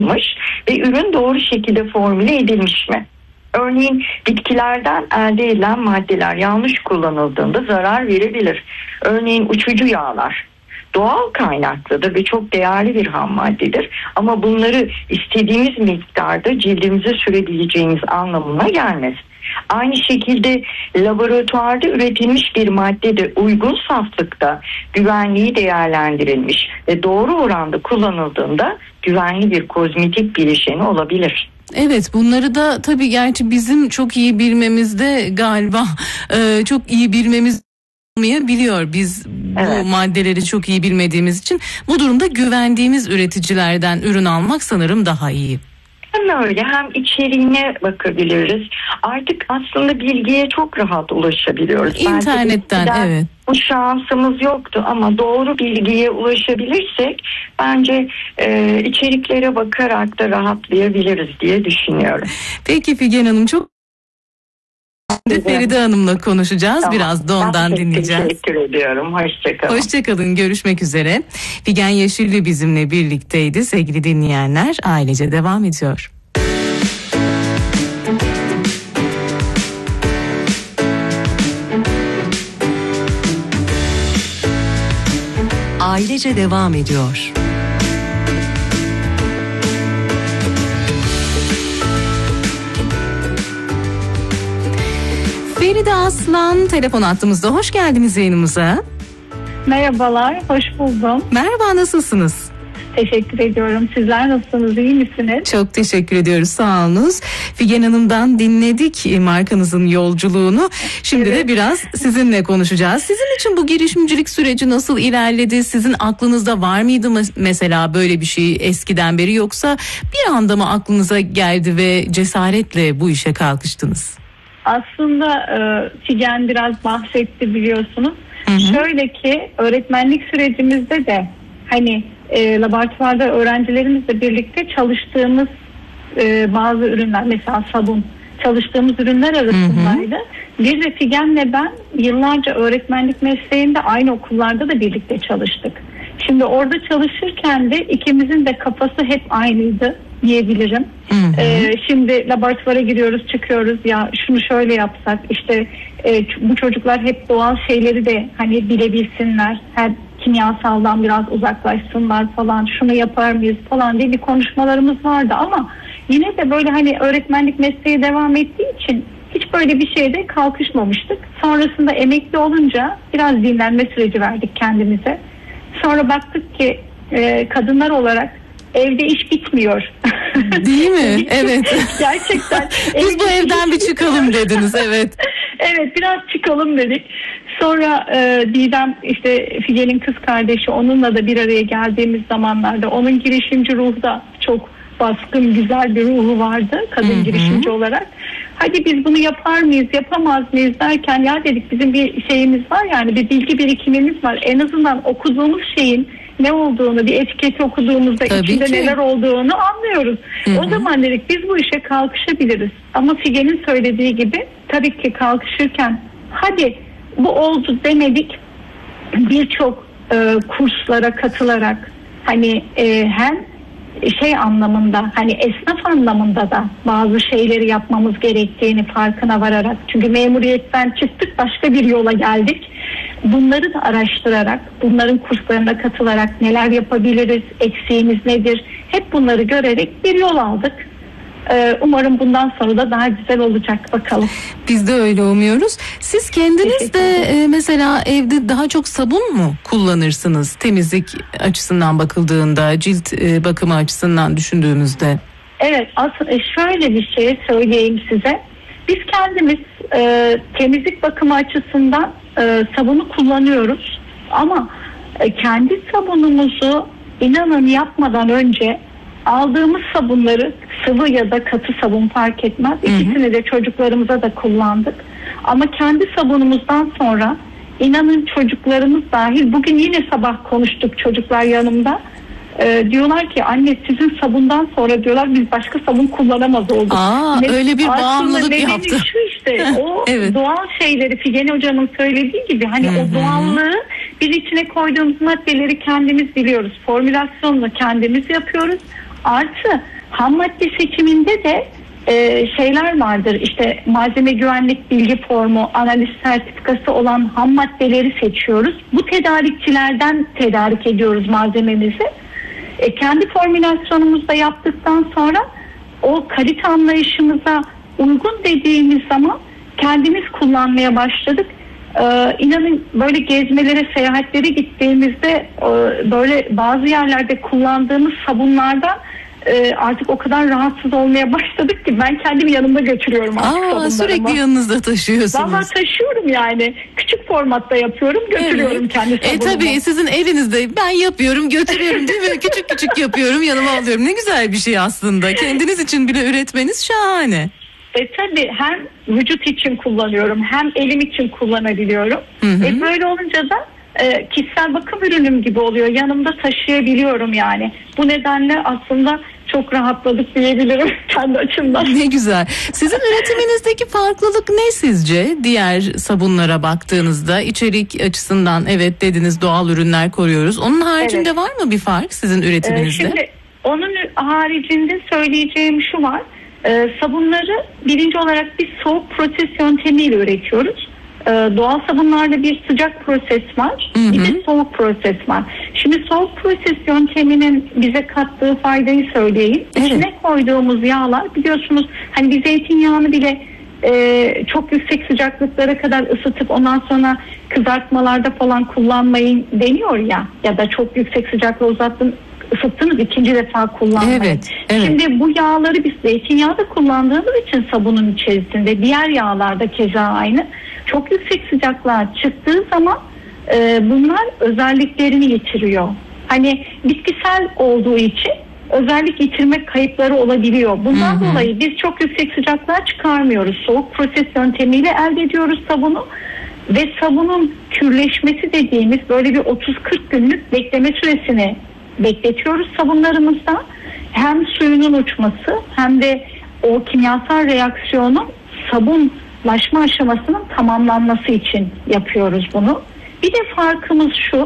ve ürün doğru şekilde formüle edilmiş mi? Örneğin bitkilerden elde edilen maddeler yanlış kullanıldığında zarar verebilir. Örneğin uçucu yağlar doğal kaynaklıdır ve çok değerli bir ham maddedir. Ama bunları istediğimiz miktarda cildimize sürebileceğimiz anlamına gelmez. Aynı şekilde laboratuvarda üretilmiş bir madde de uygun saflıkta, güvenliği değerlendirilmiş ve doğru oranda kullanıldığında güvenli bir kozmetik bileşeni olabilir. Evet, bunları da tabii gerçi bizim çok iyi bilmemizde galiba çok iyi bilmemiz olmayabiliyor. Biz bu maddeleri çok iyi bilmediğimiz için bu durumda güvendiğimiz üreticilerden ürün almak sanırım daha iyi. Hem öyle hem içeriğine bakabiliriz. Artık aslında bilgiye çok rahat ulaşabiliyoruz. İnternetten evet. Bu şansımız yoktu ama doğru bilgiye ulaşabilirsek bence içeriklere bakarak da rahatlayabiliriz diye düşünüyorum. Peki Figen Hanım, çok Feride Hanım'la konuşacağız. Tamam. Biraz da ondan dinleyeceğiz. Teşekkür ediyorum. Hoşçakalın. Hoşçakalın. Görüşmek üzere. Figen Yeşilli bizimle birlikteydi. Sevgili dinleyenler, ailece devam ediyor. Ailece devam ediyor. Feride Aslan telefon hattımızda. Hoş geldiniz yayınımıza. Merhabalar, hoş buldum. Merhaba, nasılsınız? Teşekkür ediyorum. Sizler nasılsınız, iyi misiniz? Çok teşekkür ediyoruz, sağ olunuz. Figen Hanım'dan dinledik markanızın yolculuğunu. Şimdi de biraz sizinle konuşacağız. Sizin için bu girişimcilik süreci nasıl ilerledi? Sizin aklınızda var mıydı mesela böyle bir şey eskiden beri, yoksa bir anda mı aklınıza geldi ve cesaretle bu işe kalkıştınız? Aslında Figen biraz bahsetti, biliyorsunuz. Hı hı. Şöyle ki öğretmenlik sürecimizde de hani laboratuvarda öğrencilerimizle birlikte çalıştığımız bazı ürünler, mesela sabun, çalıştığımız ürünler arasındaydı. Hı hı. Bir de Figen'le ben yıllarca öğretmenlik mesleğinde aynı okullarda da birlikte çalıştık. Şimdi orada çalışırken de ikimizin de kafası hep aynıydı diyebilirim. Hı hı. Şimdi laboratuvara giriyoruz, çıkıyoruz, ya şunu şöyle yapsak, işte bu çocuklar hep doğal şeyleri de hani bilebilsinler, her kimyasaldan biraz uzaklaşsınlar falan, şunu yapar mıyız falan diye bir konuşmalarımız vardı ama yine de böyle hani öğretmenlik mesleği devam ettiği için hiç böyle bir şeyde kalkışmamıştık. Sonrasında emekli olunca biraz dinlenme süreci verdik kendimize. Sonra baktık ki kadınlar olarak evde iş bitmiyor. Değil mi? Evet. Gerçekten. Biz bu evden bir çıkalım dediniz, evet. Evet, biraz çıkalım dedik. Sonra Didem, işte Figen'in kız kardeşi, onunla da bir araya geldiğimiz zamanlarda onun girişimci ruhu da çok baskın, güzel bir ruhu vardı kadın, hı-hı, girişimci olarak. Hadi biz bunu yapar mıyız, yapamaz mıyız derken, ya dedik bizim bir şeyimiz var, yani bir bilgi birikimimiz var. En azından okuduğumuz şeyin ne olduğunu, bir etiketi okuduğumuzda tabii içinde ki neler olduğunu anlıyoruz. Hı-hı. O zaman dedik biz bu işe kalkışabiliriz. Ama Figen'in söylediği gibi tabii ki kalkışırken hadi bu oldu demedik. Birçok kurslara katılarak hani hem şey anlamında, hani esnaf anlamında da bazı şeyleri yapmamız gerektiğini farkına vararak, çünkü memuriyetten çıktık, başka bir yola geldik. Bunları da araştırarak, bunların kurslarına katılarak neler yapabiliriz, eksiğimiz nedir, hep bunları görerek bir yol aldık. Umarım bundan sonra da daha güzel olacak, bakalım. Biz de öyle umuyoruz. Siz kendiniz de mesela evde daha çok sabun mu kullanırsınız temizlik açısından bakıldığında, cilt bakımı açısından düşündüğümüzde? Evet, aslında şöyle bir şey söyleyeyim size. Biz kendimiz temizlik bakımı açısından sabunu kullanıyoruz. Ama kendi sabunumuzu inanın yapmadan önce aldığımız sabunları, sıvı ya da katı sabun fark etmez, İkisini de çocuklarımıza da kullandık. Ama kendi sabunumuzdan sonra inanın çocuklarımız dahil, bugün yine sabah konuştuk, çocuklar yanımda. Diyorlar ki anne sizin sabundan sonra diyorlar biz başka sabun kullanamaz olduk. Öyle bir bağımlılık yaptı. Şu işte o evet, doğal şeyleri, Figen hocamın söylediği gibi hani o doğallığı, bir içine koyduğumuz maddeleri kendimiz biliyoruz. Formülasyonunu kendimiz yapıyoruz. Artı ham madde seçiminde de şeyler vardır. İşte malzeme güvenlik bilgi formu, analiz sertifikası olan ham maddeleri seçiyoruz. Bu tedarikçilerden tedarik ediyoruz malzememizi. Kendi formülasyonumuzda yaptıktan sonra o kalite anlayışımıza uygun dediğimiz zaman kendimiz kullanmaya başladık. İnanın böyle gezmelere, seyahatlere gittiğimizde böyle bazı yerlerde kullandığımız sabunlardan artık o kadar rahatsız olmaya başladık ki ben kendimi yanımda götürüyorum artık sabunlarımı. Sürekli yanınızda taşıyorsunuz. Vallahi taşıyorum yani. Küçük formatta yapıyorum, götürüyorum kendi sabunumu. Tabii sizin elinizde ben yapıyorum, götürüyorum değil mi? Küçük küçük yapıyorum, yanıma alıyorum. Ne güzel bir şey aslında. Kendiniz için bile üretmeniz şahane. Tabii hem vücut için kullanıyorum hem elim için kullanabiliyorum. Böyle olunca da kişisel bakım ürünüm gibi oluyor. Yanımda taşıyabiliyorum yani. Bu nedenle aslında çok rahatladık diyebilirim kendi açımdan. Ne güzel. Sizin üretiminizdeki farklılık ne sizce? Diğer sabunlara baktığınızda içerik açısından evet dediniz, doğal ürünler koruyoruz. Onun haricinde var mı bir fark sizin üretiminizde? Şimdi onun haricinde söyleyeceğim şu var. Sabunları birinci olarak bir soğuk proses yöntemiyle üretiyoruz. Doğal sabunlarda bir sıcak proses var, bir de soğuk proses var. Şimdi soğuk proses yönteminin bize kattığı faydayı söyleyeyim. Evet. İçine koyduğumuz yağlar biliyorsunuz hani bir zeytinyağını bile çok yüksek sıcaklıklara kadar ısıtıp ondan sonra kızartmalarda falan kullanmayın deniyor ya da çok yüksek sıcaklığa ısıttınız ikinci defa kullanmayın. Evet. Şimdi bu yağları biz zeytinyağda kullandığımız için sabunun içerisinde diğer yağlarda keza aynı. Çok yüksek sıcaklığa çıktığı zaman bunlar özelliklerini yitiriyor. Hani bitkisel olduğu için özellik yitirme kayıpları olabiliyor. Bundan dolayı biz çok yüksek sıcaklığa çıkarmıyoruz. Soğuk proses yöntemiyle elde ediyoruz sabunu. Ve sabunun kürleşmesi dediğimiz böyle bir 30-40 günlük bekleme süresini bekletiyoruz sabunlarımızda. Hem suyunun uçması hem de o kimyasal reaksiyonun sabunlaşma aşamasının tamamlanması için yapıyoruz bunu. Bir de farkımız şu,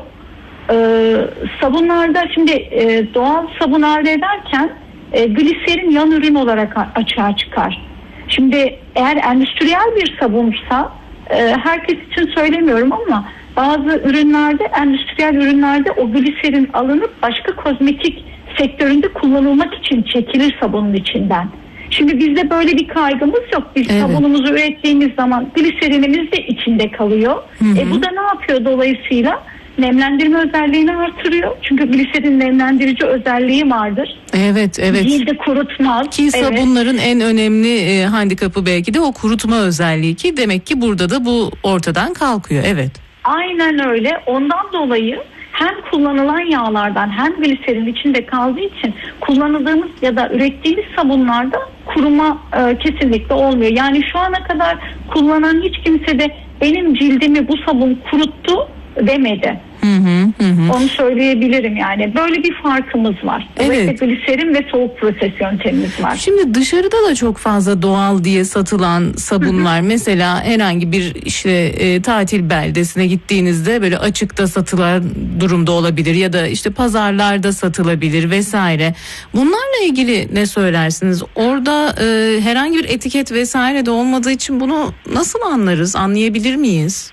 sabunlarda şimdi doğal sabun elde ederken gliserin yan ürün olarak açığa çıkar. Şimdi eğer endüstriyel bir sabunsa herkes için söylemiyorum ama bazı ürünlerde, endüstriyel ürünlerde o gliserin alınıp başka kozmetik sektöründe kullanılmak için çekilir sabunun içinden. Şimdi bizde böyle bir kaygımız yok. Biz sabunumuzu ürettiğimiz zaman gliserinimiz de içinde kalıyor. Bu da ne yapıyor dolayısıyla? Nemlendirme özelliğini artırıyor. Çünkü gliserin nemlendirici özelliği vardır. Evet. Cildi kurutmaz. Ki sabunların en önemli handikapı belki de o kurutma özelliği ki demek ki burada da bu ortadan kalkıyor. Evet. Aynen öyle. Ondan dolayı hem kullanılan yağlardan hem gliserin içinde kaldığı için kullanıldığımız ya da ürettiğimiz sabunlarda kuruma kesinlikle olmuyor. Yani şu ana kadar kullanan hiç kimse de benim cildimi bu sabun kuruttu demedi. Onu söyleyebilirim yani. Böyle bir farkımız var. Evet. Gliserin ve soğuk proses yöntemimiz var. Şimdi dışarıda da çok fazla doğal diye satılan sabunlar. Mesela herhangi bir işte tatil beldesine gittiğinizde böyle açıkta satılan durumda olabilir ya da işte pazarlarda satılabilir vesaire. Bunlarla ilgili ne söylersiniz? Orada herhangi bir etiket vesaire de olmadığı için bunu nasıl anlarız? Anlayabilir miyiz?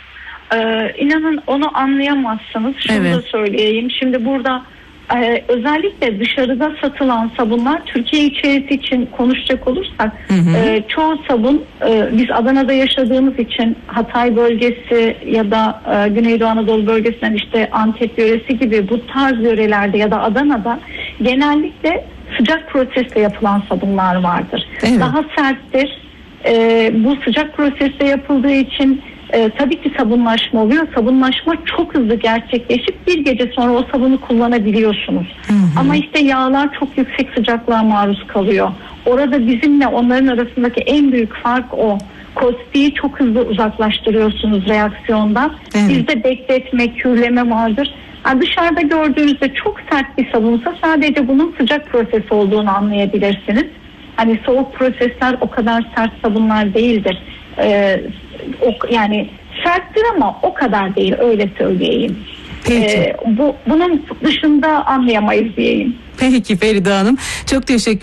İnanın onu anlayamazsınız. Şunu da söyleyeyim. Şimdi burada özellikle dışarıda satılan sabunlar Türkiye içerisi için konuşacak olursak çoğu sabun biz Adana'da yaşadığımız için Hatay bölgesi ya da Güneydoğu Anadolu bölgesinden işte Antep yöresi gibi bu tarz yörelerde ya da Adana'da genellikle sıcak prosesle yapılan sabunlar vardır. Daha serttir. Bu sıcak prosesle yapıldığı için tabii ki sabunlaşma oluyor. Sabunlaşma çok hızlı gerçekleşip bir gece sonra o sabunu kullanabiliyorsunuz. Ama işte yağlar çok yüksek sıcaklığa maruz kalıyor. Orada bizimle onların arasındaki en büyük fark o. Kostiği çok hızlı uzaklaştırıyorsunuz reaksiyondan. Bizde bekletme, kürleme vardır. Dışarıda gördüğünüzde çok sert bir sabunsa sadece bunun sıcak proses olduğunu anlayabilirsiniz. Hani soğuk prosesler o kadar sert sabunlar değildir. Yani serttir ama o kadar değil, öyle söyleyeyim. Peki. Bunun dışında anlayamayız diyeyim. Peki Feride Hanım, çok teşekkür